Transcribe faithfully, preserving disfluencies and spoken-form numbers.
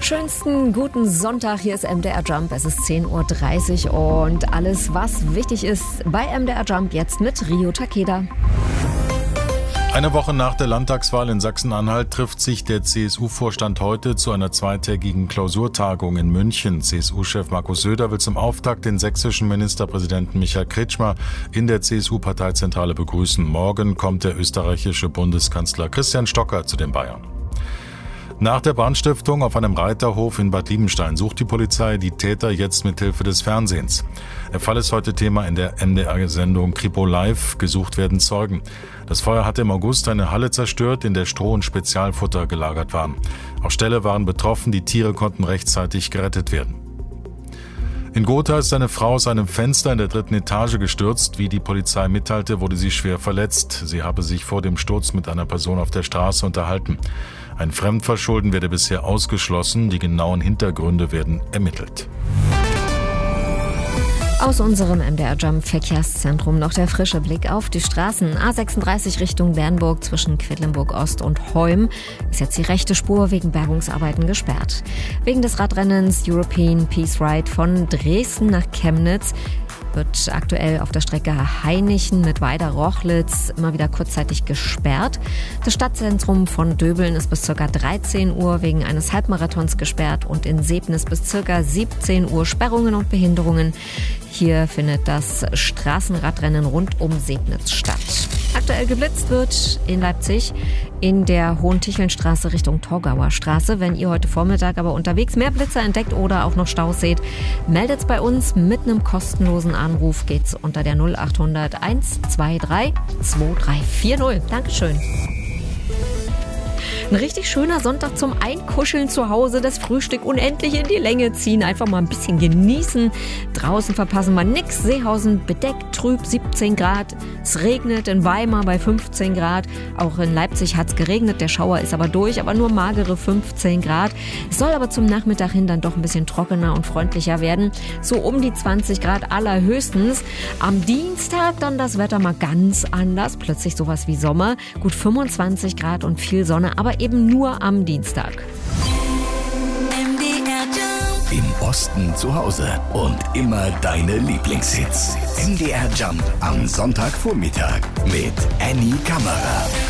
Schönsten guten Sonntag, hier ist M D R Jump, es ist zehn Uhr dreißig und alles, was wichtig ist bei M D R Jump jetzt mit Rio Takeda. Eine Woche nach der Landtagswahl in Sachsen-Anhalt trifft sich der C S U-Vorstand heute zu einer zweitägigen Klausurtagung in München. C S U-Chef Markus Söder will zum Auftakt den sächsischen Ministerpräsidenten Michael Kretschmer in der C S U-Parteizentrale begrüßen. Morgen kommt der österreichische Bundeskanzler Christian Stocker zu den Bayern. Nach der Brandstiftung auf einem Reiterhof in Bad Liebenstein sucht die Polizei die Täter jetzt mit Hilfe des Fernsehens. Der Fall ist heute Thema in der M D R-Sendung Kripo Live. Gesucht werden Zeugen. Das Feuer hatte im August eine Halle zerstört, in der Stroh und Spezialfutter gelagert waren. Auf Stelle waren betroffen, die Tiere konnten rechtzeitig gerettet werden. In Gotha ist eine Frau aus einem Fenster in der dritten Etage gestürzt. Wie die Polizei mitteilte, wurde sie schwer verletzt. Sie habe sich vor dem Sturz mit einer Person auf der Straße unterhalten. Ein Fremdverschulden werde bisher ausgeschlossen. Die genauen Hintergründe werden ermittelt. Aus unserem M D R Jump Verkehrszentrum noch der frische Blick auf die Straßen. A sechsunddreißig Richtung Bernburg zwischen Quedlinburg Ost und Heum ist jetzt die rechte Spur wegen Bergungsarbeiten gesperrt. Wegen des Radrennens European Peace Ride von Dresden nach Chemnitz wird aktuell auf der Strecke Hainichen mit Weida-Rochlitz immer wieder kurzzeitig gesperrt. Das Stadtzentrum von Döbeln ist bis ca. dreizehn Uhr wegen eines Halbmarathons gesperrt und in Sebnitz bis ca. siebzehn Uhr Sperrungen und Behinderungen. Hier findet das Straßenradrennen rund um Sebnitz statt. Aktuell geblitzt wird in Leipzig in der Hohentichelnstraße Richtung Torgauer Straße. Wenn ihr heute Vormittag aber unterwegs mehr Blitzer entdeckt oder auch noch Staus seht, meldet's bei uns. Mit einem kostenlosen Anruf geht's unter der null acht hundert eins zwei drei zwei drei vier null. Dankeschön. Ein richtig schöner Sonntag zum Einkuscheln zu Hause, das Frühstück unendlich in die Länge ziehen, einfach mal ein bisschen genießen. Draußen verpassen wir nix. Seehausen bedeckt, trüb, siebzehn Grad. Es regnet in Weimar bei fünfzehn Grad. Auch in Leipzig hat es geregnet, der Schauer ist aber durch, aber nur magere fünfzehn Grad. Es soll aber zum Nachmittag hin dann doch ein bisschen trockener und freundlicher werden. So um die zwanzig Grad allerhöchstens. Am Dienstag dann das Wetter mal ganz anders. Plötzlich sowas wie Sommer. Gut fünfundzwanzig Grad und viel Sonne, aber eben nur am Dienstag. Im Osten zu Hause und immer deine Lieblingshits. M D R Jump am Sonntagvormittag mit Annie Kammerer.